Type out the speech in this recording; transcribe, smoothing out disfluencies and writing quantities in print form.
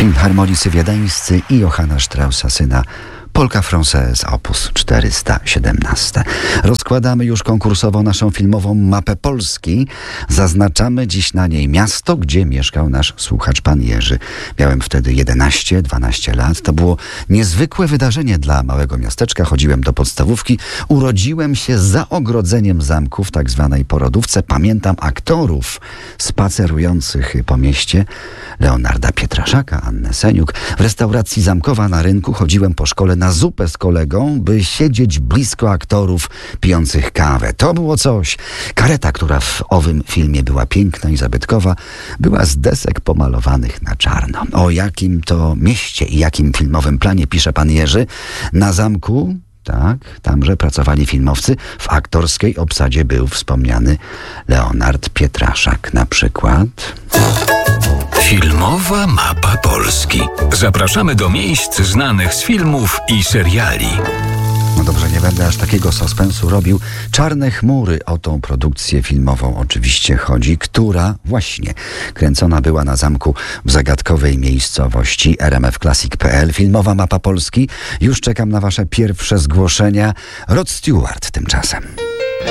Filharmonicy wiedeńscy i Johanna Straussa, syna, Polka Française, opus 417. Rozkładamy już konkursowo naszą filmową mapę Polski. Zaznaczamy dziś na niej miasto, gdzie mieszkał nasz słuchacz, pan Jerzy. Miałem wtedy 11-12 lat. To było niezwykłe wydarzenie dla małego miasteczka. Chodziłem do podstawówki. Urodziłem się za ogrodzeniem zamku w tak zwanej Porodówce. Pamiętam aktorów spacerujących po mieście. Leonarda Pietraszaka, Annę Seniuk. W restauracji Zamkowa na Rynku chodziłem po szkole na zupę z kolegą, by siedzieć blisko aktorów pijących kawę. To było coś. Kareta, która w owym filmie była piękna i zabytkowa, była z desek pomalowanych na czarno. O jakim to mieście i jakim filmowym planie pisze pan Jerzy? Na zamku, tak, tamże pracowali filmowcy. W aktorskiej obsadzie był wspomniany Leonard Pietraszak na przykład. Filmowa mapa Polski. Zapraszamy do miejsc znanych z filmów i seriali. No dobrze, nie będę aż takiego suspensu robił. Czarne chmury, o tą produkcję filmową oczywiście chodzi, która właśnie kręcona była na zamku w zagadkowej miejscowości. rmfclassic.pl. Filmowa mapa Polski. Już czekam na wasze pierwsze zgłoszenia. Rod Stewart tymczasem.